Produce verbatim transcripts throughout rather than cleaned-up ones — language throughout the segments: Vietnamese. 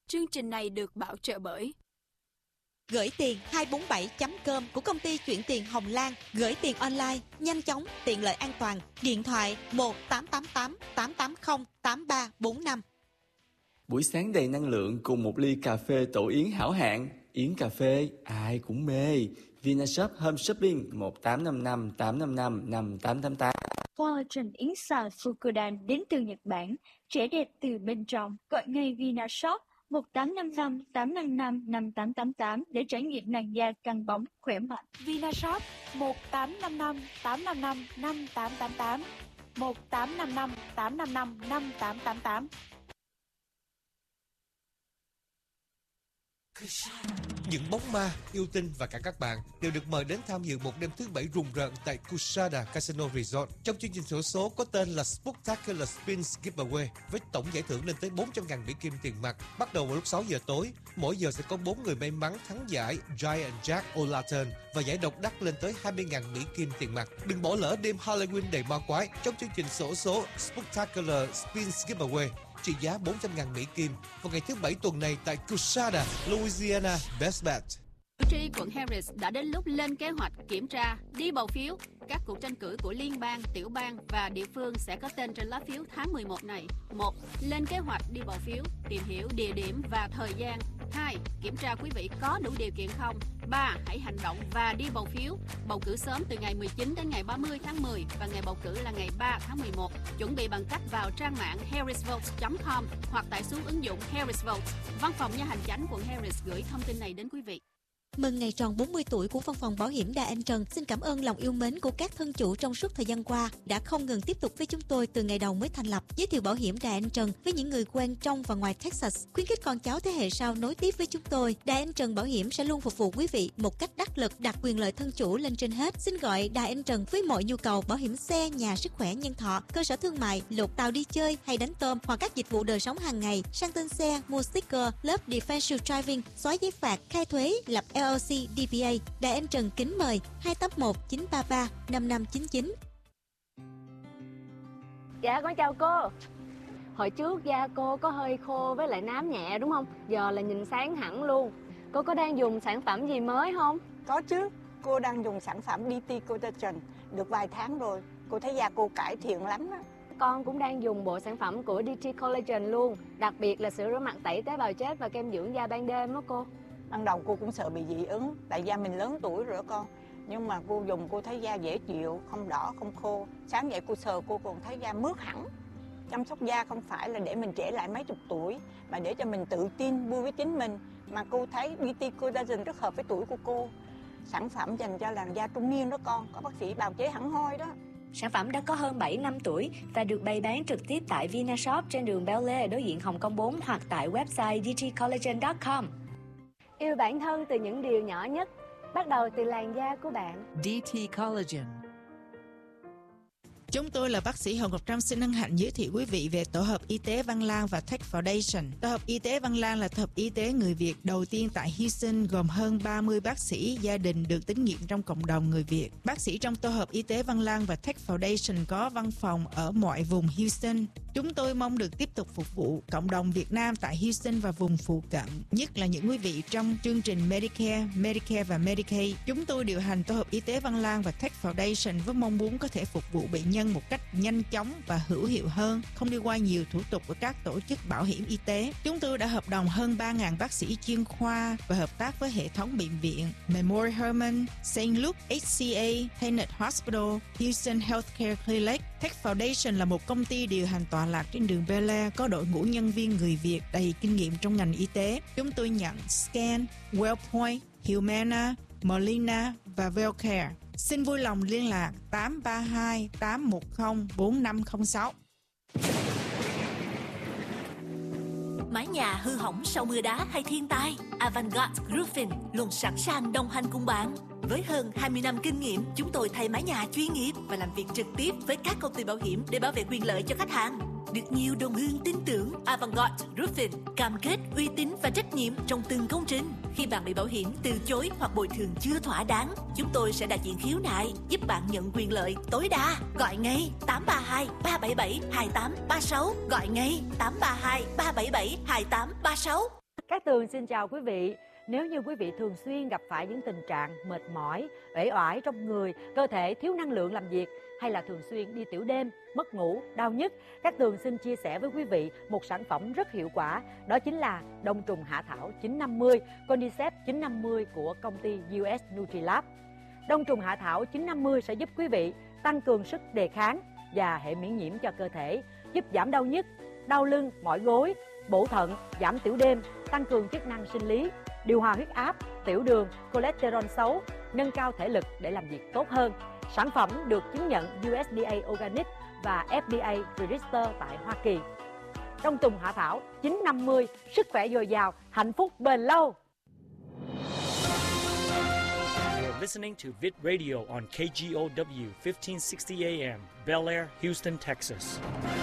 Chương trình này được bảo trợ bởi Gửi tiền hai bốn bảy chấm com của công ty chuyển tiền Hồng Lan. Gửi tiền online, nhanh chóng, tiện lợi, an toàn. Điện thoại một tám tám tám tám tám không tám ba bốn năm. Buổi sáng đầy năng lượng cùng một ly cà phê tổ yến hảo hạng. Yến cà phê ai cũng mê. Vinashop Home Shopping một tám năm năm tám năm năm năm tám tám tám. Collagen yến xào Fukudan đến từ Nhật Bản, trẻ đẹp từ bên trong. Gọi ngay Vinashop một tám năm năm tám năm năm năm tám tám tám để trải nghiệm làn da căng bóng, khỏe mạnh. Vinashop một tám năm năm tám năm năm năm tám tám tám, một tám năm năm tám năm năm năm tám tám tám. Những bóng ma, yêu tinh và cả các bạn đều được mời đến tham dự một đêm thứ bảy rùng rợn tại Kusada Casino Resort. Trong chương trình xổ số có tên là Spooktacular Spins Giveaway với tổng giải thưởng lên tới bốn trăm nghìn Mỹ Kim tiền mặt. Bắt đầu vào lúc sáu giờ tối, mỗi giờ sẽ có bốn người may mắn thắng giải Giant Jack O'Lantern và giải độc đắc lên tới hai mươi nghìn Mỹ Kim tiền mặt. Đừng bỏ lỡ đêm Halloween đầy ma quái trong chương trình xổ số Spooktacular Spins Giveaway trị giá bốn trăm nghìn Mỹ Kim vào ngày thứ bảy tuần này tại Kusada, Louisiana. Best bet. Cử tri quận Harris đã đến lúc lên kế hoạch kiểm tra, đi bầu phiếu. Các cuộc tranh cử của liên bang, tiểu bang và địa phương sẽ có tên trên lá phiếu tháng mười một này. một. Lên kế hoạch đi bầu phiếu, tìm hiểu địa điểm và thời gian. hai. Kiểm tra quý vị có đủ điều kiện không. ba. Hãy hành động và đi bầu phiếu. Bầu cử sớm từ ngày mười chín đến ngày ba mươi tháng mười và ngày bầu cử là ngày ba tháng mười một. Chuẩn bị bằng cách vào trang mạng harris votes chấm com hoặc tải xuống ứng dụng Harris Votes. Văn phòng Nha hành chánh quận Harris gửi thông tin này đến quý vị. Mừng ngày tròn bốn mươi tuổi của Văn phòng Bảo hiểm Đà Anh Trần. Xin cảm ơn lòng yêu mến của các thân chủ trong suốt thời gian qua đã không ngừng tiếp tục với chúng tôi từ ngày đầu mới thành lập. Giới thiệu bảo hiểm Đà Anh Trần với những người quen trong và ngoài Texas, khuyến khích con cháu thế hệ sau nối tiếp với chúng tôi. Đà Anh Trần Bảo hiểm sẽ luôn phục vụ quý vị một cách đắc lực, đặt quyền lợi thân chủ lên trên hết. Xin gọi Đà Anh Trần với mọi nhu cầu bảo hiểm xe, nhà, sức khỏe, nhân thọ, cơ sở thương mại, lột tàu đi chơi hay đánh tôm hoặc các dịch vụ đời sống hàng ngày, sang tên xe, mua sticker, lớp defensive driving, xóa giấy phạt, khai thuế, lập L L C, D P A. Đài Anh Trần kính mời hai tám một chín ba ba năm năm chín chín. Dạ con chào cô. Hồi trước da cô có hơi khô với lại nám nhẹ đúng không? Giờ là nhìn sáng hẳn luôn. Cô có đang dùng sản phẩm gì mới không? Có chứ. Cô đang dùng sản phẩm D T Collagen được vài tháng rồi. Cô thấy da cô cải thiện lắm đó. Con cũng đang dùng bộ sản phẩm của D T Collagen luôn. Đặc biệt là sữa rửa mặt tẩy tế bào chết và kem dưỡng da ban đêm đó cô. Ban đầu cô cũng sợ bị dị ứng, tại da mình lớn tuổi rồi đó con. Nhưng mà cô dùng cô thấy da dễ chịu, không đỏ, không khô. Sáng dậy cô sờ cô còn thấy da mướt hẳn. Chăm sóc da không phải là để mình trẻ lại mấy chục tuổi, mà để cho mình tự tin, vui với chính mình. Mà cô thấy D T Collagen rất hợp với tuổi của cô. Sản phẩm dành cho làn da trung niên đó con, có bác sĩ bào chế hẳn hoi đó. Sản phẩm đã có hơn bảy năm tuổi và được bày bán trực tiếp tại Vinashop trên đường Bel Air đối diện Hồng Kông bốn hoặc tại website d t collagen chấm com. Yêu bản thân từ những điều nhỏ nhất, bắt đầu từ làn da của bạn. D T Collagen. Chúng tôi là bác sĩ Hồng Ngọc Trâm xin hân hạnh giới thiệu quý vị về tổ hợp y tế Văn Lang và Tech Foundation. Tổ hợp y tế Văn Lang là tổ hợp y tế người Việt đầu tiên tại Houston, gồm hơn ba mươi bác sĩ gia đình được tín nhiệm trong cộng đồng người Việt. Bác sĩ trong tổ hợp y tế Văn Lang và Tech Foundation có văn phòng ở mọi vùng Houston. Chúng tôi mong được tiếp tục phục vụ cộng đồng Việt Nam tại Houston và vùng phụ cận, nhất là những quý vị trong chương trình Medicare, Medicare và Medicaid. Chúng tôi điều hành tổ hợp y tế Văn Lang và Tech Foundation với mong muốn có thể phục vụ bệnh nhân một cách nhanh chóng và hữu hiệu hơn, không đi qua nhiều thủ tục của các tổ chức bảo hiểm y tế. Chúng tôi đã hợp đồng hơn ba nghìn bác sĩ chuyên khoa và hợp tác với hệ thống bệnh viện Memorial Hermann, Saint Luke H C A, Tenet Hospital, Houston Healthcare Clinic. Tech Foundation là một công ty điều hành tọa lạc trên đường Bel Air, có đội ngũ nhân viên người Việt đầy kinh nghiệm trong ngành y tế. Chúng tôi nhận Scan, Wellpoint, Humana, Molina và Wellcare. Xin vui lòng liên lạc tám ba hai tám một không bốn năm không sáu. Mái nhà hư hỏng sau mưa đá hay thiên tai, Avantgarde Roofing luôn sẵn sàng đồng hành cùng bạn. Với hơn hai mươi năm kinh nghiệm, chúng tôi thay mái nhà chuyên nghiệp và làm việc trực tiếp với các công ty bảo hiểm để bảo vệ quyền lợi cho khách hàng. Được nhiều đồng hương tin tưởng, Avantgarde Roofing cam kết uy tín và trách nhiệm trong từng công trình. Khi bạn bị bảo hiểm từ chối hoặc bồi thường chưa thỏa đáng, chúng tôi sẽ đại diện khiếu nại, giúp bạn nhận quyền lợi tối đa. Gọi ngay tám ba hai ba bảy bảy hai tám ba sáu. Gọi ngay tám ba hai ba bảy bảy hai tám ba sáu. Cát Tường xin chào quý vị. Nếu như quý vị thường xuyên gặp phải những tình trạng mệt mỏi, uể oải trong người, cơ thể thiếu năng lượng làm việc, hay là thường xuyên đi tiểu đêm, mất ngủ, đau nhức, Cát Tường xin chia sẻ với quý vị một sản phẩm rất hiệu quả, đó chính là đông trùng hạ thảo chín năm mươi, Cordyceps chín năm mươi của công ty u ét Nutrilab. Đông trùng hạ thảo chín năm mươi sẽ giúp quý vị tăng cường sức đề kháng và hệ miễn nhiễm cho cơ thể, giúp giảm đau nhức, đau lưng, mỏi gối, bổ thận, giảm tiểu đêm, tăng cường chức năng sinh lý, điều hòa huyết áp, tiểu đường, cholesterol xấu, nâng cao thể lực để làm việc tốt hơn. Sản phẩm được chứng nhận u ét đê a Organic và ép đê a Register tại Hoa Kỳ. Đông trùng hạ thảo chín năm mươi, sức khỏe dồi dào, hạnh phúc bền lâu. You're listening to Vid Radio on K G O W fifteen sixty A M, Bel Air, Houston, Texas.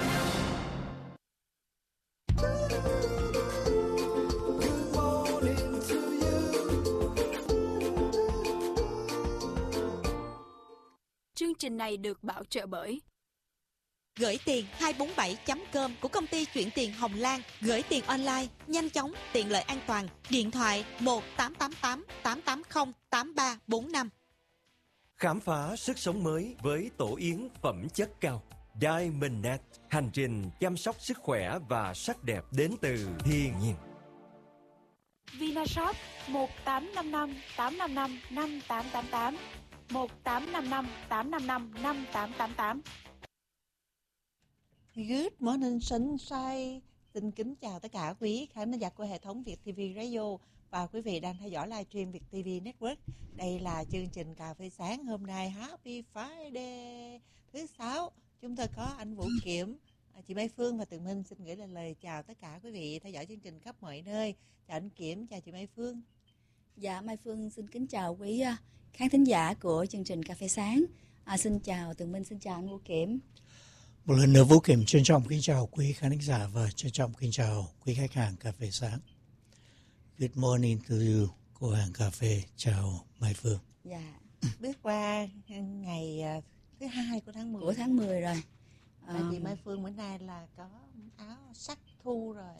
Chương trình này được bảo trợ bởi Gửi tiền hai bốn bảy chấm com của công ty chuyển tiền Hồng Lan. Gửi tiền online, nhanh chóng, tiện lợi, an toàn. Điện thoại một tám tám tám tám tám không tám ba bốn năm. Khám phá sức sống mới với tổ yến phẩm chất cao. Diamondnet, hành trình chăm sóc sức khỏe và sắc đẹp đến từ thiên nhiên. Vinashop một tám năm năm tám năm năm năm tám tám tám, một tám năm năm tám năm năm năm tám tám tám. Good morning sunshine. Xin kính chào tất cả quý khán giả của hệ thống Việt ti vi Radio và quý vị đang theo dõi livestream Việt ti vi Network. Đây là chương trình cà phê sáng hôm nay, Happy Friday thứ sáu. Chúng tôi có anh Vũ Kiểm, chị Mai Phương và Tường Minh xin gửi lời lời chào tất cả quý vị theo dõi chương trình khắp mọi nơi. Chào anh Kiểm, chào chị Mai Phương. Dạ, Mai Phương xin kính chào quý khán thính giả của chương trình cà phê sáng. À, xin chào Tường Minh, xin chào anh Vũ Kiểm. Một lần nữa Vũ Kiểm trân trọng kính chào quý khán giả và trân trọng kính chào quý khách hàng cà phê sáng. Good morning to you, cô hàng cà phê. Chào Mai Phương. Dạ. Bước qua ngày thứ hai của tháng mười. Của tháng mười rồi. À, chị Mai Phương bữa nay là có áo sắc thu rồi.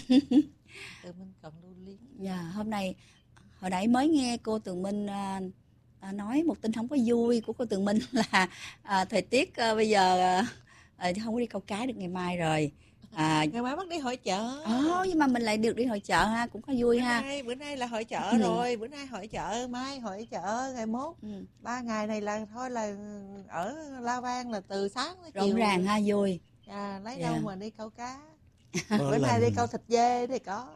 Từ Minh còn lưu luyến. Dạ, hôm nay hồi nãy mới nghe cô Tường Minh à, à, nói một tin không có vui của cô Tường Minh là à, thời tiết à, bây giờ à, không có đi câu cá được ngày mai rồi. À, ngày mai bắt đi hội chợ. Ồ, nhưng mà mình lại được đi hội chợ ha, cũng có vui bữa ha. Nay, bữa nay là hội chợ ừ. rồi, bữa nay hội chợ, mai hội chợ, ngày mốt. Ừ. Ba ngày này là thôi là ở La Vang là từ sáng tới chiều. Rộn ràng ha, vui. À, lấy yeah. đâu mà đi câu cá. Bữa lần... nay đi câu thịt dê thì có.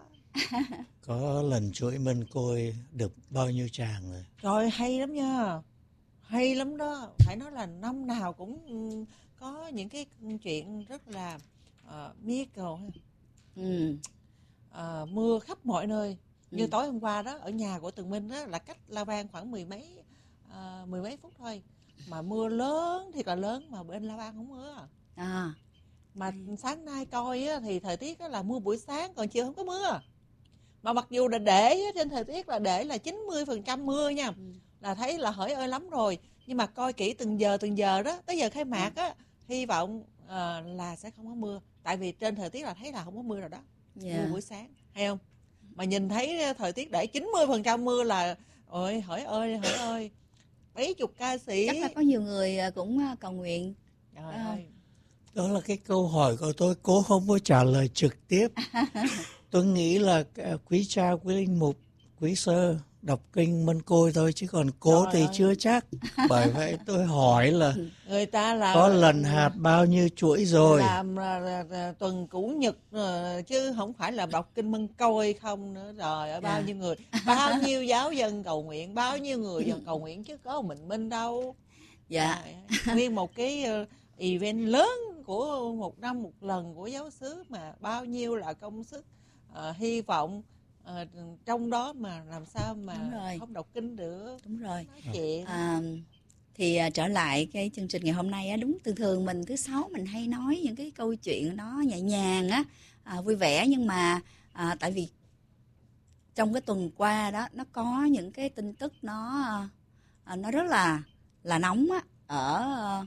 Có lần chuỗi Minh Côi được bao nhiêu tràng rồi? Rồi hay lắm nha, hay lắm đó. Phải nói là năm nào cũng có những cái chuyện rất là uh, miracle. Ừ. Uh, mưa khắp mọi nơi. Như ừ. tối hôm qua đó ở nhà của Tường Minh đó là cách La Vang khoảng mười mấy uh, mười mấy phút thôi, mà mưa lớn thì là lớn, mà bên La Vang không mưa. À. Mà ừ. sáng nay coi á, thì thời tiết là mưa buổi sáng, còn chiều không có mưa. Mà mặc dù là để trên thời tiết là để là chín mươi phần trăm mưa nha, ừ. là thấy là hỡi ơi lắm rồi. Nhưng mà coi kỹ từng giờ từng giờ đó, tới giờ khai mạc á, hy vọng uh, là sẽ không có mưa. Tại vì trên thời tiết là thấy là không có mưa rồi đó. Yeah. Mưa buổi sáng, hay không? Mà nhìn thấy thời tiết để chín mươi phần trăm mưa là ôi hỡi ơi hỡi ơi. Mấy chục ca sĩ. Chắc là có nhiều người cũng cầu nguyện. Trời ơi. Đó là cái câu hỏi của tôi, cố không có trả lời trực tiếp. Tôi nghĩ là quý cha, quý linh mục, quý sơ đọc kinh Minh Côi thôi, chứ còn cố Trời thì ơi. Chưa chắc. Bởi vậy tôi hỏi là người ta là có lần hạt bao nhiêu chuỗi rồi. Làm là, là, là, tuần cũ nhật chứ không phải là đọc kinh Minh Côi không nữa. Rồi ở bao yeah. nhiêu người, bao nhiêu giáo dân cầu nguyện, bao nhiêu người giờ cầu nguyện chứ có mình Minh đâu. Dạ. Yeah. Nguyên một cái event lớn của một năm một lần của giáo xứ mà bao nhiêu là công sức, uh, hy vọng uh, trong đó mà làm sao mà không đọc kinh được. Đúng rồi. Nói chuyện. À, thì uh, trở lại cái chương trình ngày hôm nay á, đúng thường thường mình thứ sáu mình hay nói những cái câu chuyện nó nhẹ nhàng á, uh, vui vẻ, nhưng mà uh, tại vì trong cái tuần qua đó nó có những cái tin tức nó uh, nó rất là là nóng á, ở uh,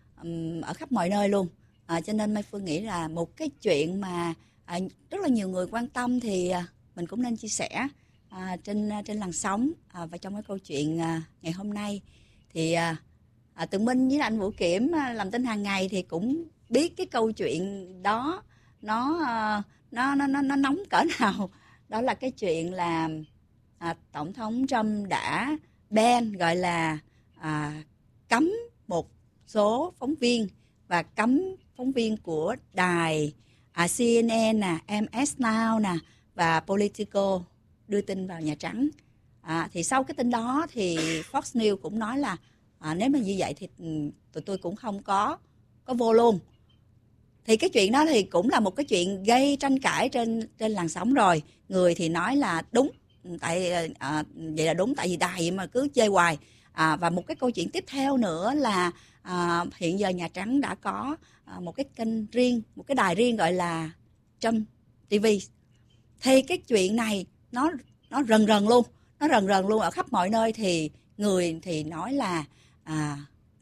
ở khắp mọi nơi luôn, à, cho nên Mai Phương nghĩ là một cái chuyện mà à, rất là nhiều người quan tâm thì à, mình cũng nên chia sẻ à, trên trên làn sóng à, và trong cái câu chuyện à, ngày hôm nay thì à, à, Tường Minh với anh Vũ Kiểm à, làm tin hàng ngày thì cũng biết cái câu chuyện đó nó à, nó nó nó nó nóng cỡ nào. Đó là cái chuyện là à, tổng thống Trump đã ban gọi là à, cấm một số phóng viên và cấm phóng viên của đài à, C N N nè, M S Now nè và Politico đưa tin vào Nhà Trắng. À, thì sau cái tin đó thì Fox News cũng nói là à, nếu mà như vậy thì tụi tôi cũng không có có vô luôn. Thì cái chuyện đó thì cũng là một cái chuyện gây tranh cãi trên trên làn sóng rồi. Người thì nói là đúng, tại à, vậy là đúng, tại vì đài mà cứ chê hoài. À, và một cái câu chuyện tiếp theo nữa là à, hiện giờ Nhà Trắng đã có à, một cái kênh riêng, một cái đài riêng gọi là Trump ti vi. Thì cái chuyện này nó nó rần rần luôn, nó rần rần luôn ở khắp mọi nơi. Thì người thì nói là à,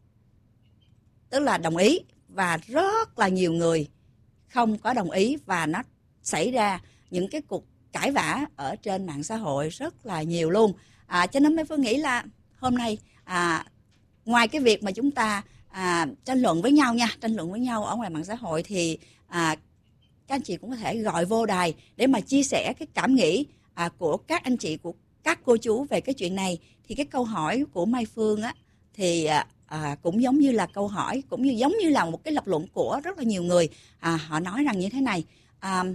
tức là đồng ý, và rất là nhiều người không có đồng ý, và nó xảy ra những cái cuộc cãi vã ở trên mạng xã hội rất là nhiều luôn. À, cho nên mấy Phương nghĩ là hôm nay à, ngoài cái việc mà chúng ta à, tranh luận với nhau nha, tranh luận với nhau ở ngoài mạng xã hội thì à, các anh chị cũng có thể gọi vô đài để mà chia sẻ cái cảm nghĩ à, của các anh chị, của các cô chú về cái chuyện này. Thì cái câu hỏi của Mai Phương á thì à, à, cũng giống như là câu hỏi, cũng như giống như là một cái lập luận của rất là nhiều người. À, họ nói rằng như thế này: à,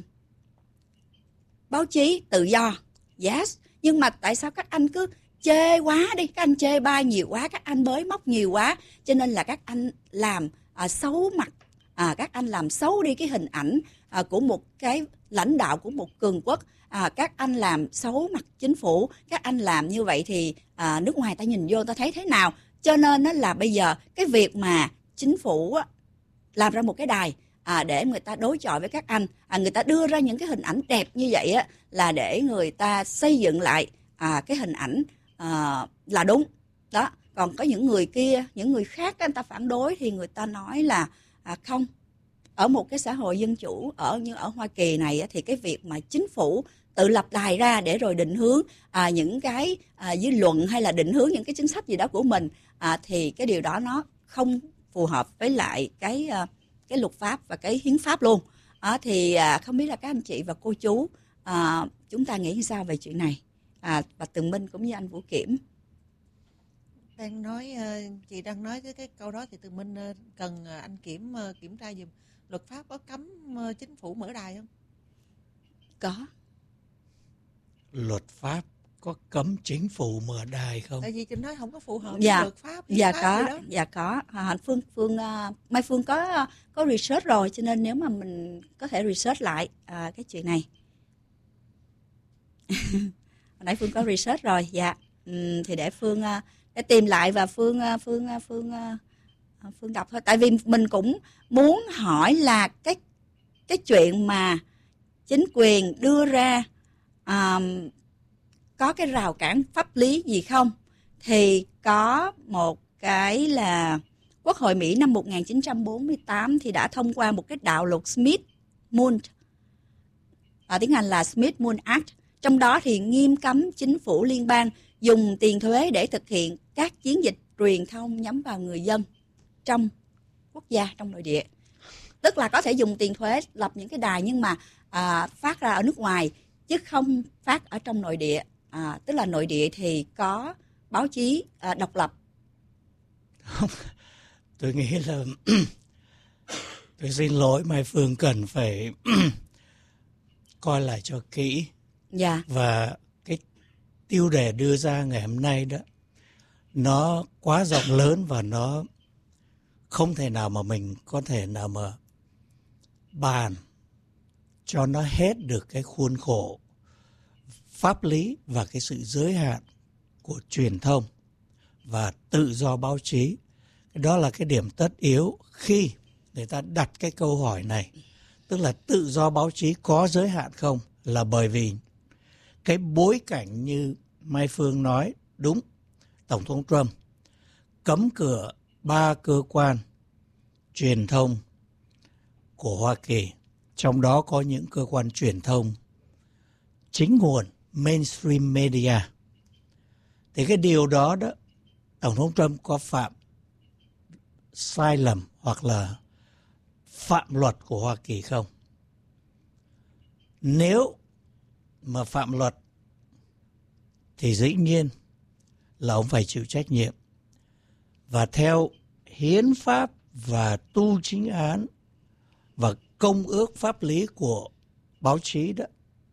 báo chí tự do, yes, nhưng mà tại sao các anh cứ chê quá đi, các anh chê bai nhiều quá, các anh bới móc nhiều quá, cho nên là các anh làm à, xấu mặt, à, các anh làm xấu đi cái hình ảnh à, của một cái lãnh đạo của một cường quốc, à, các anh làm xấu mặt chính phủ, các anh làm như vậy thì à, nước ngoài ta nhìn vô ta thấy thế nào. Cho nên đó là bây giờ cái việc mà chính phủ á, làm ra một cái đài à, để người ta đối chọi với các anh, à, người ta đưa ra những cái hình ảnh đẹp như vậy á, là để người ta xây dựng lại à, cái hình ảnh à, là đúng đó. Còn có những người kia, những người khác người ta phản đối thì người ta nói là à, không, ở một cái xã hội dân chủ ở như ở Hoa Kỳ này á, thì cái việc mà chính phủ tự lập đài ra để rồi định hướng à, những cái à, dư luận hay là định hướng những cái chính sách gì đó của mình à, thì cái điều đó nó không phù hợp với lại cái à, cái luật pháp và cái hiến pháp luôn. À, thì à, không biết là các anh chị và cô chú à, chúng ta nghĩ sao về chuyện này, à, và Tường Minh cũng như anh Vũ Kiểm. Đang nói chị đang nói cái cái câu đó thì Tường Minh cần anh Kiểm kiểm tra giùm, luật pháp có cấm chính phủ mở đài không? Có. Luật pháp có cấm chính phủ mở đài không? Tại vì chị nói không có phù hợp dạ, với luật pháp. Dạ pháp có, dạ có. À, Phương Phương uh, Mai Phương có có research rồi, cho nên nếu mà mình có thể research lại uh, cái chuyện này. Hồi nãy Phương có research rồi, dạ. Uhm, thì để Phương uh, để tìm lại và Phương uh, Phương uh, Phương uh, Phương đọc thôi. Tại vì mình cũng muốn hỏi là cái cái chuyện mà chính quyền đưa ra um, có cái rào cản pháp lý gì không? Thì có một cái là Quốc hội Mỹ năm một nghìn chín trăm bốn mươi tám thì đã thông qua một cái đạo luật Smith-Mundt, ở tiếng Anh là Smith-Mundt Act. Trong đó thì nghiêm cấm chính phủ liên bang dùng tiền thuế để thực hiện các chiến dịch truyền thông nhắm vào người dân trong quốc gia, trong nội địa. Tức là có thể dùng tiền thuế lập những cái đài nhưng mà à, phát ra ở nước ngoài chứ không phát ở trong nội địa. À, tức là nội địa thì có báo chí à, độc lập. Không, tôi nghĩ là tôi xin lỗi Mai Phương cần phải coi lại cho kỹ. Dạ. Và cái tiêu đề đưa ra ngày hôm nay đó nó quá rộng lớn và nó không thể nào mà mình có thể nào mà bàn cho nó hết được cái khuôn khổ pháp lý và cái sự giới hạn của truyền thông và tự do báo chí. Đó là cái điểm tất yếu khi người ta đặt cái câu hỏi này. Tức là tự do báo chí có giới hạn không? Là bởi vì cái bối cảnh như Mai Phương nói đúng, Tổng thống Trump cấm cửa ba cơ quan truyền thông của Hoa Kỳ, trong đó có những cơ quan truyền thông chính nguồn mainstream media. Thì cái điều đó đó, Tổng thống Trump có phạm sai lầm hoặc là phạm luật của Hoa Kỳ không? Nếu mà phạm luật thì dĩ nhiên là ông phải chịu trách nhiệm. Và theo hiến pháp và tu chính án và công ước pháp lý của báo chí đó,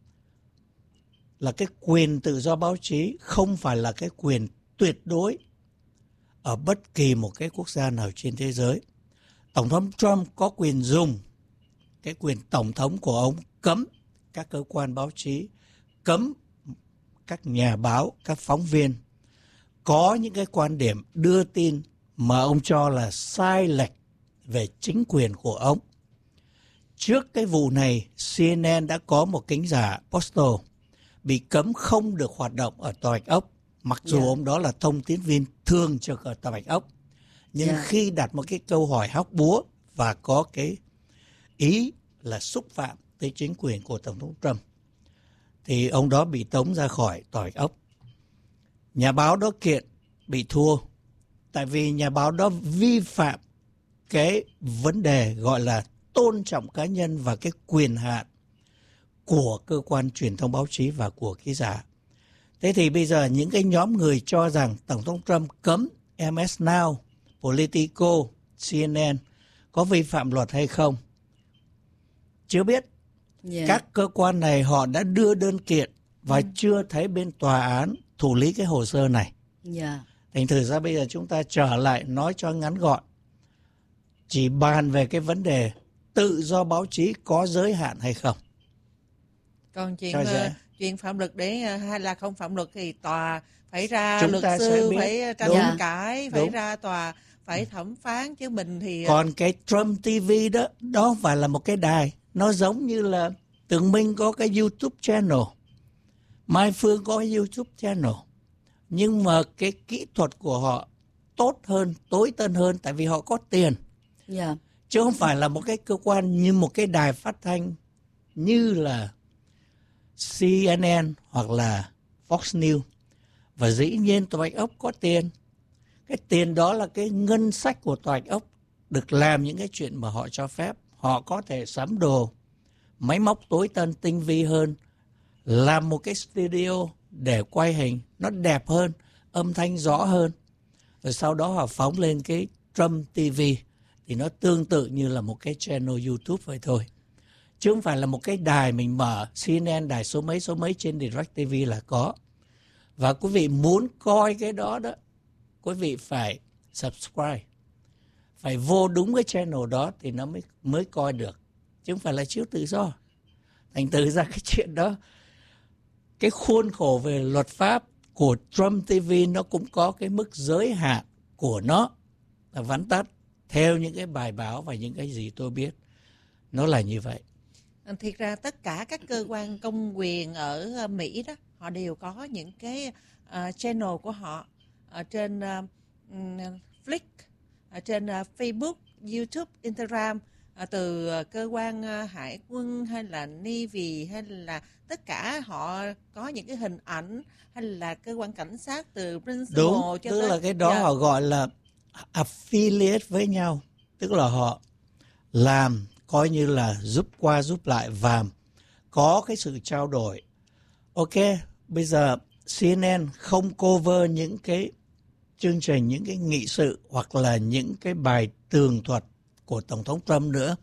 là cái quyền tự do báo chí không phải là cái quyền tuyệt đối ở bất kỳ một cái quốc gia nào trên thế giới. Tổng thống Trump có quyền dùng cái quyền tổng thống của ông cấm các cơ quan báo chí, cấm các nhà báo, các phóng viên có những cái quan điểm đưa tin mà ông cho là sai lệch về chính quyền của ông. Trước cái vụ này, C N N đã có một kính giả Postal bị cấm không được hoạt động ở Tòa Bạch Ốc, mặc dù yeah. ông đó là thông tín viên thường trực ở Tòa Bạch Ốc. Nhưng yeah. khi đặt một cái câu hỏi hóc búa và có cái ý là xúc phạm tới chính quyền của Tổng thống Trump, thì ông đó bị tống ra khỏi Tòa Bạch Ốc. Nhà báo đó kiện bị thua, tại vì nhà báo đó vi phạm cái vấn đề gọi là tôn trọng cá nhân và cái quyền hạn của cơ quan truyền thông báo chí và của ký giả. Thế thì bây giờ những cái nhóm người cho rằng Tổng thống Trump cấm M S Now, Politico, C N N có vi phạm luật hay không? Chưa biết. Yeah. Các cơ quan này họ đã đưa đơn kiện và mm. chưa thấy bên tòa án thủ lý cái hồ sơ này. Yeah. Thành thử ra bây giờ chúng ta trở lại nói cho ngắn gọn. Chỉ bàn về cái vấn đề tự do báo chí có giới hạn hay không. Còn chuyện uh, chuyện phạm luật để uh, hay là không phạm luật thì tòa phải ra chúng luật sư, phải tranh cãi, phải Đúng. ra tòa, phải thẩm phán, chứ mình thì... Còn cái Trump ti vi đó, đó phải là một cái đài. Nó giống như là Tường Minh có cái YouTube channel, Mai Phương có cái YouTube channel. Nhưng mà cái kỹ thuật của họ tốt hơn, tối tân hơn, tại vì họ có tiền. Yeah. Chứ không phải là một cái cơ quan như một cái đài phát thanh như là C N N hoặc là Fox News. Và dĩ nhiên Tòa Bạch Ốc có tiền. Cái tiền đó là cái ngân sách của Tòa Bạch Ốc được làm những cái chuyện mà họ cho phép. Họ có thể sắm đồ, máy móc tối tân tinh vi hơn, làm một cái studio để quay hình nó đẹp hơn, âm thanh rõ hơn. Rồi sau đó họ phóng lên cái Trump ti vi thì nó tương tự như là một cái channel YouTube vậy thôi. Chứ không phải là một cái đài mình mở C N N đài số mấy số mấy trên DirecTV là có. Và quý vị muốn coi cái đó đó, quý vị phải subscribe, phải vô đúng cái channel đó thì nó mới mới coi được, chứ không phải là chiếu tự do. Thành từ ra cái chuyện đó, cái khuôn khổ về luật pháp của Trump ti vi nó cũng có cái mức giới hạn của nó. Là vắn tắt, theo những cái bài báo và những cái gì tôi biết, nó là như vậy. Thiệt ra tất cả các cơ quan công quyền ở Mỹ đó, họ đều có những cái uh, channel của họ ở trên uh, Flick, ở trên uh, Facebook, YouTube, Instagram, uh, từ uh, cơ quan uh, hải quân hay là Navy hay là tất cả họ có những cái hình ảnh, hay là cơ quan cảnh sát từ principal Đúng, cho tức tới... là cái đó yeah. họ gọi là affiliate với nhau, tức là họ làm coi như là giúp qua giúp lại và có cái sự trao đổi. Ok, bây giờ C N N không cover những cái chương trình, những cái nghị sự hoặc là những cái bài tường thuật của Tổng thống Trump nữa.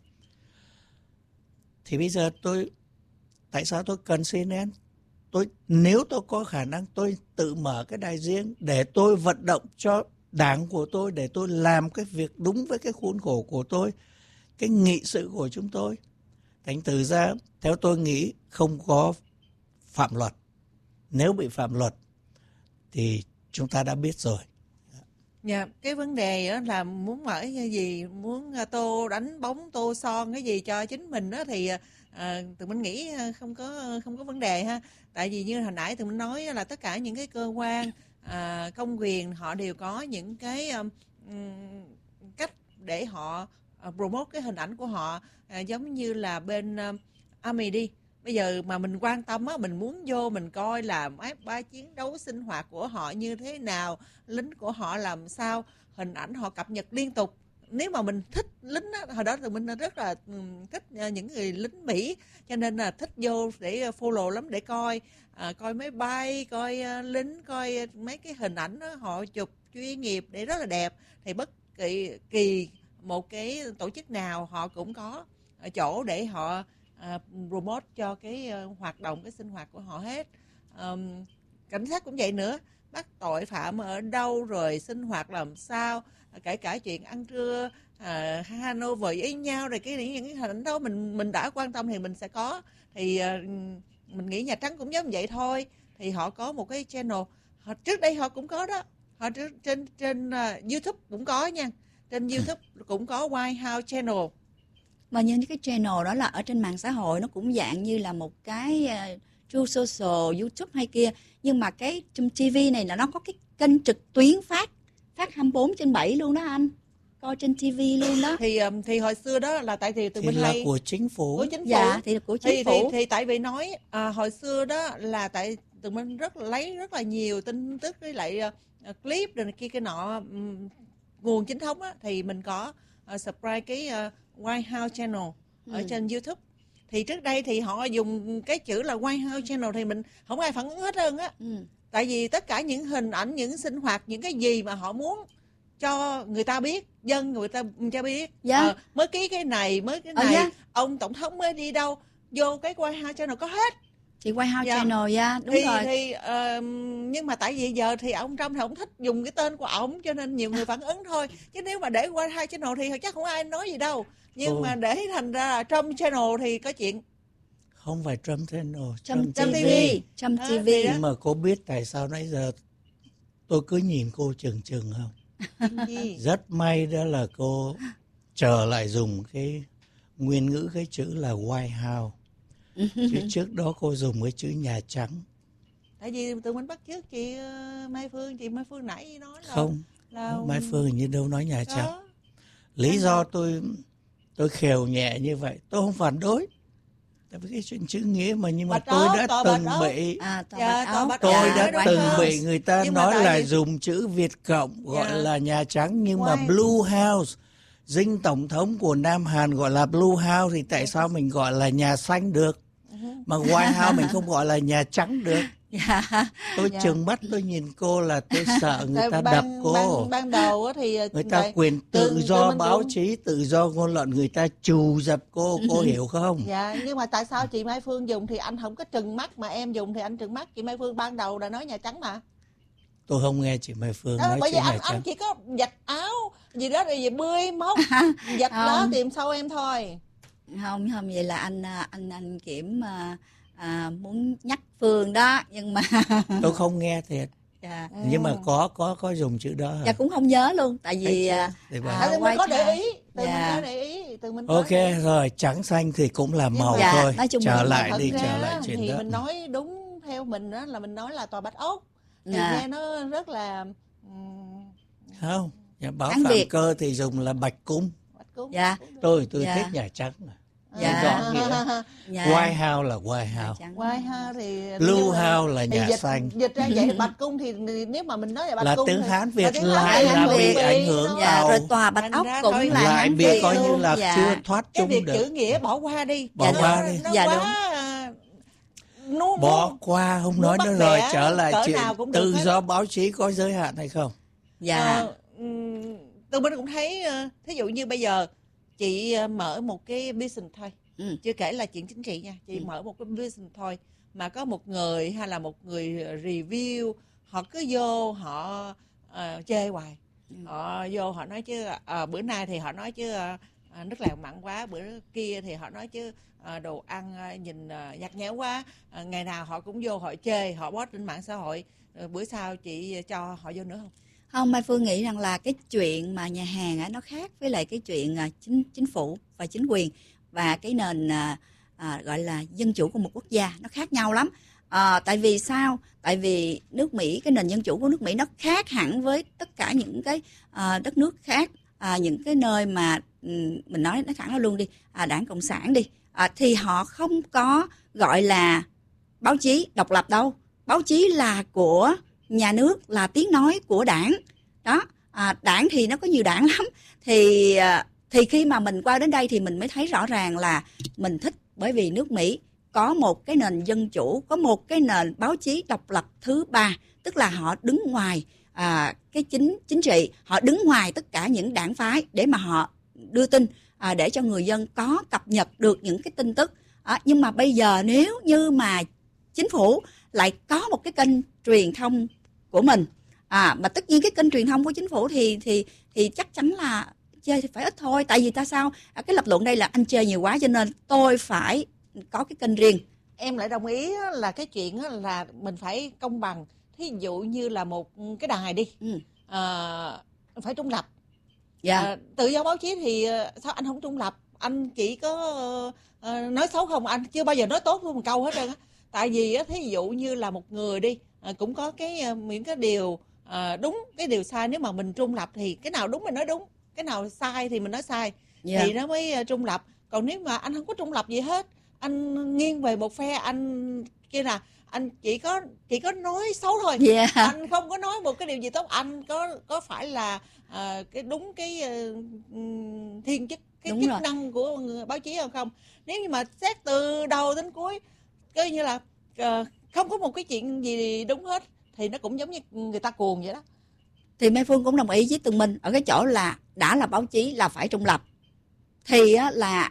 Thì bây giờ tôi, tại sao tôi cần C N N? Tôi, nếu tôi có khả năng tôi tự mở cái đài riêng để tôi vận động cho đảng của tôi, để tôi làm cái việc đúng với cái khuôn khổ của tôi, cái nghị sự của chúng tôi. Thành từ ra, theo tôi nghĩ không có phạm luật. Nếu bị phạm luật thì chúng ta đã biết rồi. Dạ, cái vấn đề đó là muốn mở cái gì, muốn tô đánh bóng, tô son cái gì cho chính mình đó thì à, tụi mình nghĩ không có không có vấn đề ha. Tại vì như hồi nãy tụi mình nói là tất cả những cái cơ quan à, công quyền họ đều có những cái um, cách để họ uh, promote cái hình ảnh của họ, uh, giống như là bên uh, Army đi, bây giờ mà mình quan tâm á, mình muốn vô mình coi là máy bay chiến đấu sinh hoạt của họ như thế nào, lính của họ làm sao, hình ảnh họ cập nhật liên tục. Nếu mà mình thích lính á, hồi đó thì mình rất là thích những người lính Mỹ, cho nên là thích vô để follow lắm, để coi à, coi máy bay, coi uh, lính, coi mấy cái hình ảnh đó, họ chụp chuyên nghiệp để rất là đẹp. Thì bất kỳ kỳ một cái tổ chức nào họ cũng có ở chỗ để họ uh, promote cho cái uh, hoạt động, cái sinh hoạt của họ hết. Um, cảnh sát cũng vậy nữa, bắt tội phạm ở đâu rồi sinh hoạt làm sao, kể cả chuyện ăn trưa à, Hanover với nhau, rồi cái những cái hình đó mình mình đã quan tâm thì mình sẽ có. Thì à, mình nghĩ Nhà Trắng cũng giống vậy thôi. Thì họ có một cái channel, họ, trước đây họ cũng có đó, họ trên trên uh, YouTube cũng có nha, trên YouTube cũng có White House Channel. Mà như cái channel đó là ở trên mạng xã hội, nó cũng dạng như là một cái uh, True Social, YouTube hay kia, nhưng mà cái trong ti vi này là nó có cái kênh trực tuyến phát phát hai mươi bốn trên bảy luôn đó anh, coi trên ti vi luôn đó. Thì thì hồi xưa đó là tại vì tụi thì mình là hay của chính phủ. Của chính phủ. Dạ, thì là của chính thì, phủ. Thì, thì tại vì nói à, hồi xưa đó là tại tụi mình rất lấy rất là nhiều tin tức với lại uh, clip rồi này kia cái nọ, um, nguồn chính thống á, thì mình có uh, subscribe cái uh, White House Channel ở ừ. trên YouTube. Thì trước đây thì họ dùng cái chữ là White House Channel thì mình không ai phản ứng hết trơn á. Ừ. Tại vì tất cả những hình ảnh, những sinh hoạt, những cái gì mà họ muốn cho người ta biết, dân người ta cho biết. Dạ. Ờ, mới ký cái này, mới cái này, ờ, dạ. ông tổng thống mới đi đâu, vô cái White House Channel có hết. Thì White House dạ. Channel, dạ, đúng thì, rồi. Thì, uh, nhưng mà tại vì giờ thì ông Trump thì ông thích dùng cái tên của ổng, cho nên nhiều người phản ứng thôi. Chứ nếu mà để White House Channel thì chắc không ai nói gì đâu. Nhưng ừ. mà để thành ra là Trump Channel thì có chuyện. Không phải Trump Channel, Trump, Trump ti vi. Trump ti vi. Nhưng mà cô biết tại sao nãy giờ tôi cứ nhìn cô chừng chừng không? Rất may đó là cô trở lại dùng cái nguyên ngữ, cái chữ là White House. Chứ trước đó cô dùng cái chữ Nhà Trắng. Tại vì tụi mình bắt chước chị Mai Phương, chị Mai Phương nãy nói là... Không, là... Mai Phương hình như đâu nói Nhà Trắng. Đó. Lý do tôi tôi khều nhẹ như vậy, tôi không phản đối. Tại vì cái chuyện chữ nghĩa mà, nhưng mà bà tôi đã từng bị à, dạ, tôi đã từng bị người ta nhưng nói là vì... dùng chữ Việt Cộng gọi dạ. là Nhà Trắng, nhưng Why? mà Blue House, dinh tổng thống của Nam Hàn gọi là Blue House, thì tại yeah. sao mình gọi là Nhà Xanh được, uh-huh. mà White House mình không gọi là Nhà Trắng được? Yeah. Tôi yeah. trừng mắt tôi nhìn cô là tôi sợ người ta ban, đập cô. Ban, ban đầu thì người ta quyền tự từ, do từ báo cũng... chí, tự do ngôn luận, người ta trù dập cô, cô hiểu không? Dạ, nhưng mà tại sao chị Mai Phương dùng thì anh không có trừng mắt, mà em dùng thì anh trừng mắt? Chị Mai Phương ban đầu đã nói Nhà Trắng mà. Tôi không nghe chị Mai Phương đó, nói bởi chuyện vì anh, Nhà Trắng. Anh chỉ có giặt áo gì đó rồi về bươi móc, giặt đó tìm sau em thôi. Không, không, vậy là anh anh anh Kiểm à, muốn nhắc Phương đó, nhưng mà tôi không nghe thiệt. Dạ. Nhưng mà có có có dùng chữ đó hả? Dạ cũng không nhớ luôn, tại vì à, à, từ mình có để ý, từ dạ. mình có để ý, từ mình ok có... rồi, trắng xanh thì cũng là màu dạ, thôi. Trở lại đi, trở lại chuyện thì đó. Mình nói đúng theo mình đó là mình nói là Tòa Bạch Ốc. Thì dạ. nghe nó rất là không. Dạ, báo Phạm Việt. Cơ thì dùng là Bạch Cung. Bạch Cung. Dạ. Tôi tôi dạ. thích Nhà Trắng. Dạ. Dạ. White House là White House. White House thì Blue House là Nhà dịch, Xanh. Dịch ra vậy Bạch Cung thì nếu mà mình nói là Bạch là Cung tiếng thì, Hán Việt lại là bị ảnh hưởng dạ, vào. Rồi Tòa Bạch Ốc cũng là lại bị coi như là dạ. chưa thoát chung được. Cái việc chữ nghĩa bỏ qua đi. Bỏ dạ, qua đi. Nó dạ, quá đúng. Bỏ qua không nói nữa rồi, trở lại chuyện tự do báo chí có giới hạn hay không? Dạ. À, tụi mình cũng thấy, thí dụ như bây giờ chị mở một cái business thôi, ừ. chưa kể là chuyện chính trị nha, chị ừ. mở một cái business thôi, mà có một người hay là một người review, họ cứ vô họ uh, chê hoài, ừ. họ vô họ nói chứ uh, bữa nay thì họ nói chứ uh, nước lèo mặn quá, bữa kia thì họ nói chứ uh, đồ ăn uh, nhìn uh, nhạt nhẽo quá, uh, ngày nào họ cũng vô họ chê, họ post trên mạng xã hội, uh, bữa sau chị cho họ vô nữa không? Không, Mai Phương nghĩ rằng là cái chuyện mà nhà hàng á, nó khác với lại cái chuyện à, chính chính phủ và chính quyền và cái nền à, à, gọi là dân chủ của một quốc gia, nó khác nhau lắm. À, tại vì sao? Tại vì nước Mỹ, cái nền dân chủ của nước Mỹ nó khác hẳn với tất cả những cái à, đất nước khác, à, những cái nơi mà mình nói nó thẳng ra luôn đi, à, đảng Cộng sản đi, à, thì họ không có gọi là báo chí độc lập đâu. Báo chí là của nhà nước, là tiếng nói của đảng. Đó, à, đảng thì nó có nhiều đảng lắm. Thì à, thì khi mà mình qua đến đây thì mình mới thấy rõ ràng là mình thích, bởi vì nước Mỹ có một cái nền dân chủ, có một cái nền báo chí độc lập thứ ba, tức là họ đứng ngoài à, cái chính chính trị, họ đứng ngoài tất cả những đảng phái để mà họ đưa tin, à, để cho người dân có cập nhật được những cái tin tức. À, nhưng mà bây giờ nếu như mà chính phủ lại có một cái kênh truyền thông của mình, à, mà tất nhiên cái kênh truyền thông của chính phủ thì thì thì chắc chắn là chơi thì phải ít thôi. Tại vì ta sao à, cái lập luận đây là anh chơi nhiều quá cho nên tôi phải có cái kênh riêng. Em lại đồng ý là cái chuyện là mình phải công bằng. Thí dụ như là một cái đài đi, ừ. à, phải trung lập. Dạ. À, tự do báo chí thì sao anh không trung lập? Anh chỉ có uh, nói xấu không? Anh chưa bao giờ nói tốt một câu hết trơn á. Tại vì á, thí dụ như là một người đi, à, cũng có cái những cái điều à, đúng, cái điều sai. Nếu mà mình trung lập thì cái nào đúng mình nói đúng, cái nào sai thì mình nói sai, yeah. thì nó mới uh, trung lập. Còn nếu mà anh không có trung lập gì hết, anh nghiêng về một phe, anh kia là anh chỉ có chỉ có nói xấu thôi, yeah. anh không có nói một cái điều gì tốt. Anh có có phải là uh, cái đúng cái uh, thiên chức cái đúng chức rồi. năng của báo chí không không? Nếu như mà xét từ đầu đến cuối coi như là uh, không có một cái chuyện gì đúng hết thì nó cũng giống như người ta cuồng vậy đó. Thì Mai Phương cũng đồng ý với Tường Minh ở cái chỗ là đã là báo chí là phải trung lập. Thì á, là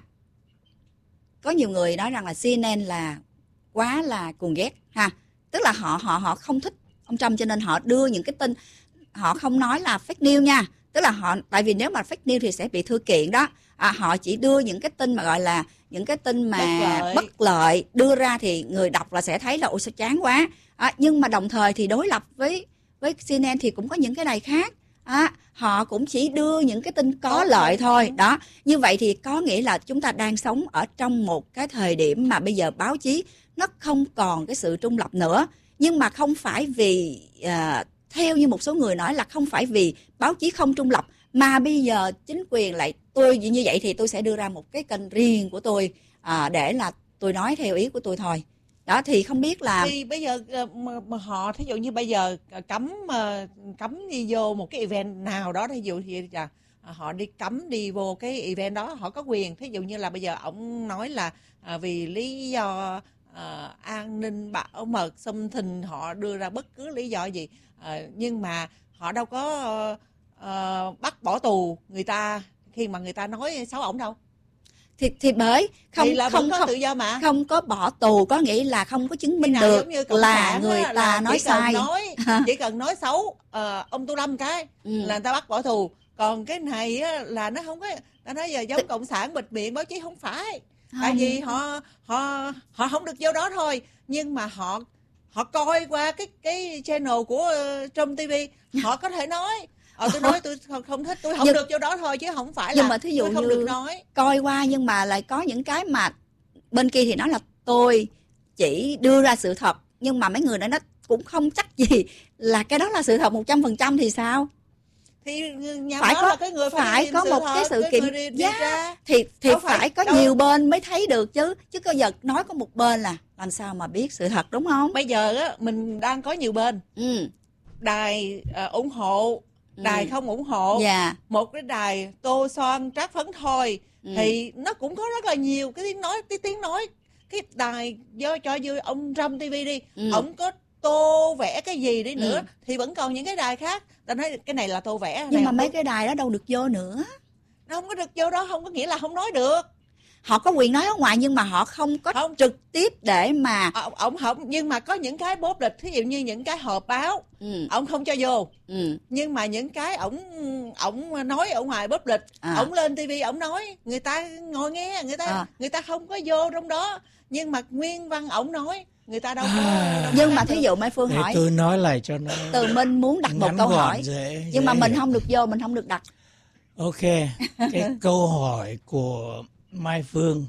có nhiều người nói rằng là xê en en là quá là cuồng ghét ha, tức là họ họ họ không thích ông Trump cho nên họ đưa những cái tin, họ không nói là fake news nha, tức là họ, tại vì nếu mà fake news thì sẽ bị thư kiện đó. À, họ chỉ đưa những cái tin mà gọi là những cái tin mà bất lợi, bất lợi đưa ra thì người đọc là sẽ thấy là ôi sao chán quá. À, nhưng mà đồng thời thì đối lập với với xê en en thì cũng có những cái này khác. À, họ cũng chỉ đưa những cái tin có, có lợi thôi. Đó, như vậy thì có nghĩa là chúng ta đang sống ở trong một cái thời điểm mà bây giờ báo chí nó không còn cái sự trung lập nữa. Nhưng mà không phải vì uh, theo như một số người nói là không phải vì báo chí không trung lập, mà bây giờ chính quyền lại tôi như vậy thì tôi sẽ đưa ra một cái kênh riêng của tôi à, để là tôi nói theo ý của tôi thôi. Đó thì không biết là thì bây giờ mà, mà họ thí dụ như bây giờ cấm cấm đi vô một cái event nào đó, thí dụ thì à, họ đi cấm đi vô cái event đó, họ có quyền. Thí dụ như là bây giờ ông nói là à, vì lý do à, an ninh bảo mật xâm thình, họ đưa ra bất cứ lý do gì, à, nhưng mà họ đâu có uh, bắt bỏ tù người ta khi mà người ta nói xấu ổng đâu. Thì, thì bởi không thì là không có không tự do mà không có bỏ tù có nghĩa là không có chứng minh được là người ta là nói chỉ sai. Cần nói, chỉ cần nói xấu uh, ông Tô Lâm cái ừ. là người ta bắt bỏ tù. Còn cái này á, là nó không có, ta nói giờ giống T... cộng sản bịt miệng báo chí, không phải. Không. Tại vì họ họ họ không được vô đó thôi, nhưng mà họ họ coi qua cái cái channel của uh, trong ti vi, họ có thể nói ờ tôi nói tôi không thích, tôi không nhưng, được vô đó thôi chứ không phải là nhưng mà thí dụ tôi không như được nói. Coi qua nhưng mà lại có những cái mà bên kia thì nói là tôi chỉ đưa ra sự thật, nhưng mà mấy người đó nó cũng không chắc gì là cái đó là sự thật một trăm phần trăm thì sao? Thì nhà phải có là cái người phải, phải có một thật, cái sự kiểm giá thì thì đâu phải, phải có đâu. Nhiều bên mới thấy được chứ chứ có giờ nói có một bên là làm sao mà biết sự thật, đúng không? Bây giờ á mình đang có nhiều bên, ừ. đài uh, ủng hộ, đài ừ. không ủng hộ, yeah. một cái đài tô son trát phấn thôi, ừ. thì nó cũng có rất là nhiều cái tiếng nói, cái tiếng nói cái đài do cho như ông Trump ti vi đi, ừ. ông có tô vẽ cái gì đi nữa ừ. thì vẫn còn những cái đài khác ta nói cái này là tô vẽ. Nhưng mà mấy cái đài đó đâu được vô nữa, nó không có được vô đó, không có nghĩa là không nói được. Họ có quyền nói ở ngoài nhưng mà họ không có không. trực tiếp để mà ông, ông không, nhưng mà có những cái bóp lịch, ví dụ như những cái họp báo ừ. ông không cho vô, ừ. nhưng mà những cái ổng ổng nói ở ngoài bóp lịch, à. ổng lên ti vi ổng nói, người ta ngồi nghe, người ta à. người ta không có vô trong đó, nhưng mà nguyên văn ổng nói người ta đâu có. À. Nhưng mà thí dụ Mai Phương để hỏi, tôi nói lại cho nó Từ Minh muốn đặt một câu hỏi dễ, nhưng dễ mà mình hiểu. không được vô, mình không được đặt. Ok, cái câu hỏi của Mai Phương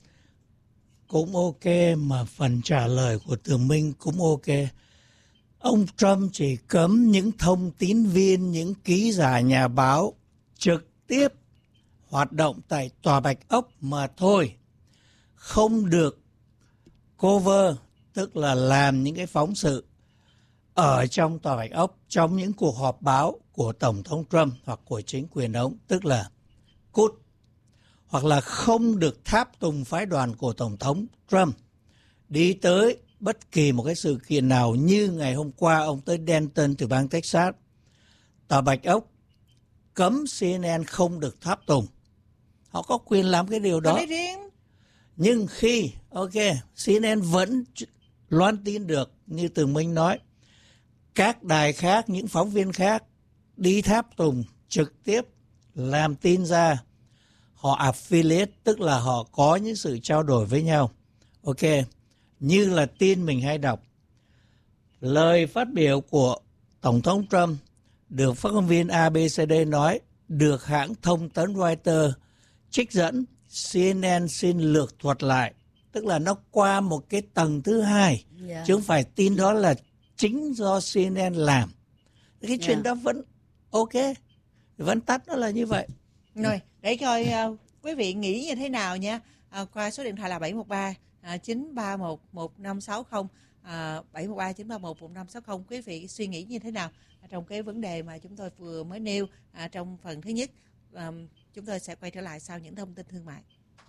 cũng ok, mà phần trả lời của Tường Minh cũng ok. Ông Trump chỉ cấm những thông tín viên, những ký giả nhà báo trực tiếp hoạt động tại Tòa Bạch Ốc mà thôi. không được cover, tức là làm những cái phóng sự ở trong Tòa Bạch Ốc trong những cuộc họp báo của Tổng thống Trump hoặc của chính quyền ông, tức là cút, hoặc là không được tháp tùng phái đoàn của Tổng thống Trump đi tới bất kỳ một cái sự kiện nào. Như ngày hôm qua ông tới Denton từ bang Texas, Tòa Bạch Ốc cấm xê en en không được tháp tùng. Họ có quyền làm cái điều đó. Nhưng khi, ok, xê en en vẫn loan tin được, như Tường Minh nói, các đài khác, những phóng viên khác đi tháp tùng trực tiếp làm tin ra, họ affiliate, tức là họ có những sự trao đổi với nhau. Ok, như là tin mình hay đọc, lời phát biểu của Tổng thống Trump được phát ngôn viên a bê xê đê nói, được hãng thông tấn Reuters trích dẫn, xê en en xin lược thuật lại, tức là nó qua một cái tầng thứ hai, yeah. chứ không phải tin đó là chính do xê en en làm. Cái yeah. chuyện đó vẫn ok, vẫn tắt nó là như vậy. Rồi, để coi uh, quý vị nghĩ như thế nào nha. Uh, qua số điện thoại là bảy một ba chín ba một một năm sáu không, uh, bảy một ba chín ba một một năm sáu không. Quý vị suy nghĩ như thế nào trong cái vấn đề mà chúng tôi vừa mới nêu uh, trong phần thứ nhất. Um, chúng tôi sẽ quay trở lại sau những thông tin thương mại.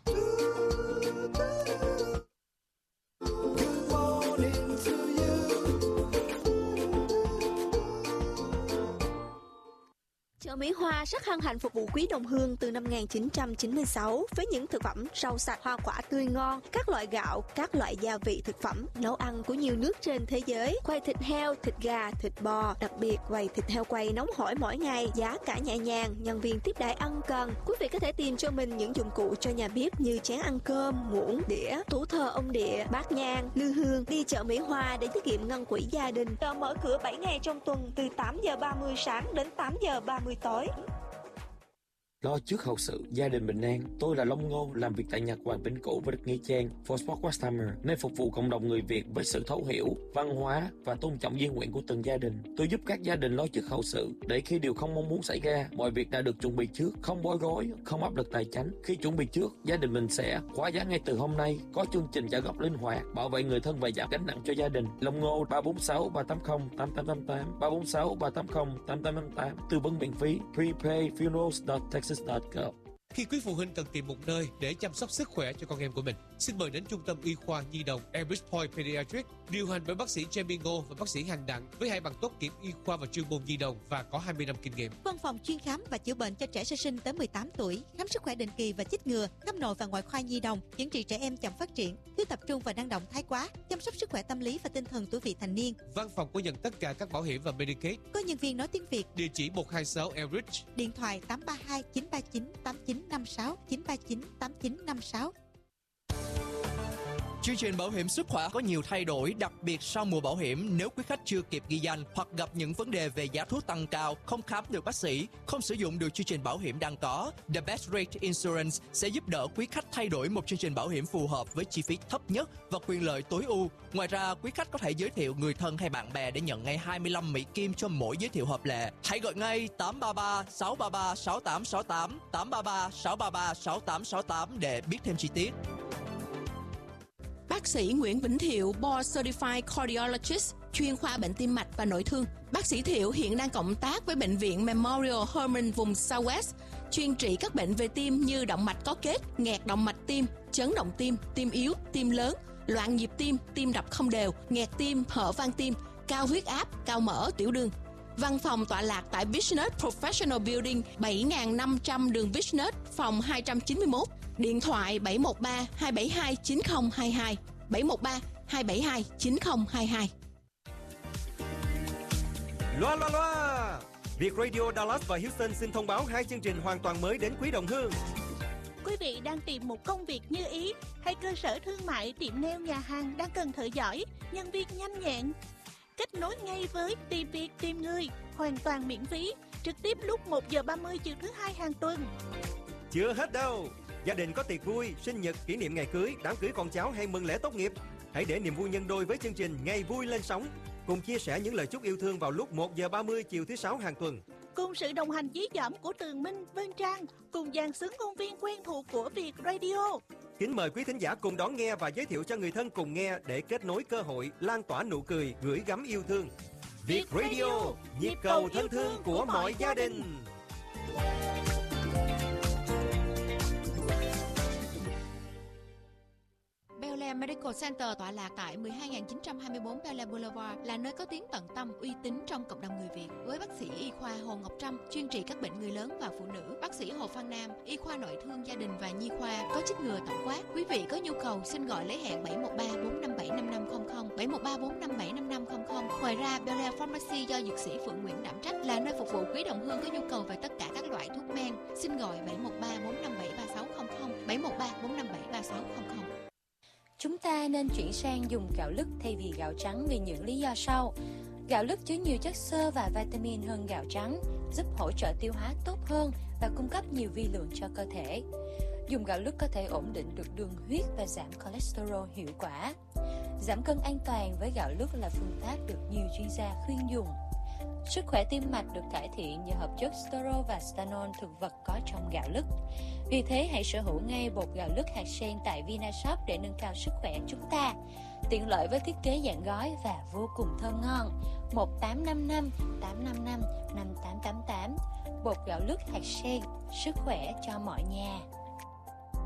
Chợ Mỹ Hoa rất hân hạnh phục vụ quý đồng hương từ năm một nghìn chín trăm chín mươi sáu với những thực phẩm rau sạch, hoa quả tươi ngon, các loại gạo, các loại gia vị thực phẩm, nấu ăn của nhiều nước trên thế giới, quầy thịt heo, thịt gà, thịt bò, đặc biệt quầy thịt heo quay nóng hổi mỗi ngày, giá cả nhẹ nhàng, nhân viên tiếp đãi ân cần. Quý vị có thể tìm cho mình những dụng cụ cho nhà bếp như chén ăn cơm, muỗng, đĩa, tủ thờ ông địa, bát nhang, lư hương. Đi chợ Mỹ Hoa để tiết kiệm ngân quỹ gia đình. Chợ mở cửa bảy ngày trong tuần từ tám giờ ba mươi sáng đến tám giờ ba mươi tối. Lo trước hậu sự, gia đình bình an. Tôi là Long Ngô, làm việc tại Nhật Hoàng Bỉnh Cũ với đất Nghĩa Trang, For Sport Customer, nơi phục vụ cộng đồng người Việt với sự thấu hiểu, văn hóa và tôn trọng di nguyện của từng gia đình. Tôi giúp các gia đình lo trước hậu sự, để khi điều không mong muốn xảy ra, mọi việc đã được chuẩn bị trước, không bối rối, không áp lực tài chính. Khi chuẩn bị trước, gia đình mình sẽ khóa giá ngay từ hôm nay, có chương trình trả góp linh hoạt, bảo vệ người thân và giảm gánh nặng cho gia đình. Long Ngô ba bốn sáu ba tám không tám tám tám tám, ba bốn sáu ba tám không tám tám tám tám, tư vấn miễn phí, prepay funerals dot texas dot gov. Khi quý phụ huynh cần tìm một nơi để chăm sóc sức khỏe cho con em của mình, xin mời đến Trung tâm Y khoa Nhi đồng Elbridge Point Pediatrics, điều hành bởi bác sĩ Jamie Ngô và bác sĩ Hành Đặng, với hai bằng tốt nghiệp y khoa và chuyên môn nhi đồng và có hai mươi năm kinh nghiệm. Văn phòng chuyên khám và chữa bệnh cho trẻ sơ sinh tới mười tám tuổi, khám sức khỏe định kỳ và chích ngừa, khám nội và ngoại khoa nhi đồng, chẩn trị trẻ em chậm phát triển, thiếu tập trung và năng động thái quá, chăm sóc sức khỏe tâm lý và tinh thần tuổi vị thành niên. Văn phòng có nhận tất cả các bảo hiểm và Medicaid. Có nhân viên nói tiếng Việt. Địa chỉ một hai sáu Elbridge. Điện thoại tám ba hai chín ba chín tám chín năm sáu, chín ba chín tám chín năm sáu. Chương trình bảo hiểm sức khỏe có nhiều thay đổi, đặc biệt sau mùa bảo hiểm. Nếu quý khách chưa kịp ghi danh hoặc gặp những vấn đề về giá thuốc tăng cao, không khám được bác sĩ, không sử dụng được chương trình bảo hiểm đang có, The Best Rate Insurance sẽ giúp đỡ quý khách thay đổi một chương trình bảo hiểm phù hợp với chi phí thấp nhất và quyền lợi tối ưu. Ngoài ra, quý khách có thể giới thiệu người thân hay bạn bè để nhận ngay hai mươi lăm Mỹ Kim cho mỗi giới thiệu hợp lệ. Hãy gọi ngay tám ba ba sáu ba ba sáu tám sáu tám, tám ba ba sáu ba ba sáu tám sáu tám để biết thêm chi tiết. Bác sĩ Nguyễn Vĩnh Thiệu, Board Certified Cardiologist, chuyên khoa bệnh tim mạch và nội thương. Bác sĩ Thiệu hiện đang cộng tác với Bệnh viện Memorial Hermann vùng Southwest, chuyên trị các bệnh về tim như động mạch có kết, nghẹt động mạch tim, chấn động tim, tim yếu, tim lớn, loạn nhịp tim, tim đập không đều, nghẹt tim, hở van tim, cao huyết áp, cao mỡ, tiểu đường. Văn phòng tọa lạc tại Business Professional Building bảy nghìn năm trăm đường Business, phòng hai trăm chín mươi mốt. Điện thoại bảy một ba hai bảy hai chín không hai hai, bảy một ba hai bảy hai chín không hai hai. Loa loa loa! Việt Radio Dallas và Houston xin thông báo hai chương trình hoàn toàn mới đến quý đồng hương. Quý vị đang tìm một công việc như ý hay cơ sở thương mại, tiệm nail, nhà hàng đang cần thợ giỏi, nhân viên nhanh nhẹn. Kết nối ngay với Tìm Việc Tìm Người, hoàn toàn miễn phí, trực tiếp lúc một giờ ba mươi chiều thứ hai hàng tuần. Chưa hết đâu! Gia đình có tiệc vui, sinh nhật, kỷ niệm ngày cưới, đám cưới con cháu hay mừng lễ tốt nghiệp, hãy để niềm vui nhân đôi với chương trình Ngày Vui Lên Sóng. Cùng chia sẻ những lời chúc yêu thương vào lúc một giờ ba mươi chiều thứ sáu hàng tuần. Cùng sự đồng hành dí dỏm của Tường Minh, Vân Trang, cùng dàn xứng công viên quen thuộc của Việt Radio. Kính mời quý thính giả cùng đón nghe và giới thiệu cho người thân cùng nghe để kết nối cơ hội, lan tỏa nụ cười, gửi gắm yêu thương. Việt Radio, nhịp cầu thân thương của mọi gia đình. Bel Air Medical Center tọa lạc tại mười hai nghìn chín trăm hai mươi tư Bel Air Boulevard là nơi có tiếng tận tâm, uy tín trong cộng đồng người Việt. Với bác sĩ y khoa Hồ Ngọc Trâm chuyên trị các bệnh người lớn và phụ nữ, bác sĩ Hồ Phan Nam y khoa nội thương gia đình và nhi khoa có chích ngừa tổng quát. Quý vị có nhu cầu xin gọi lấy hẹn bảy một ba bốn năm bảy năm năm không không, bảy một ba bốn năm bảy năm năm không không. Ngoài ra, Bel Air Pharmacy do dược sĩ Phượng Nguyễn đảm trách là nơi phục vụ quý đồng hương có nhu cầu về tất cả các loại thuốc men. Xin gọi bảy một ba bốn năm bảy ba sáu không không, bảy một ba bốn năm bảy ba sáu không không. Chúng ta nên chuyển sang dùng gạo lứt thay vì gạo trắng vì những lý do sau. Gạo lứt chứa nhiều chất xơ và vitamin hơn gạo trắng, giúp hỗ trợ tiêu hóa tốt hơn và cung cấp nhiều vi lượng cho cơ thể. Dùng gạo lứt có thể ổn định được đường huyết và giảm cholesterol hiệu quả. Giảm cân an toàn với gạo lứt là phương pháp được nhiều chuyên gia khuyên dùng. Sức khỏe tim mạch được cải thiện nhờ hợp chất sterol và stanol thực vật có trong gạo lứt. Vì thế hãy sở hữu ngay bột gạo lứt hạt sen tại Vinashop để nâng cao sức khỏe chúng ta. Tiện lợi với thiết kế dạng gói và vô cùng thơm ngon. một tám năm năm tám năm năm năm tám tám tám. Bột gạo lứt hạt sen, sức khỏe cho mọi nhà.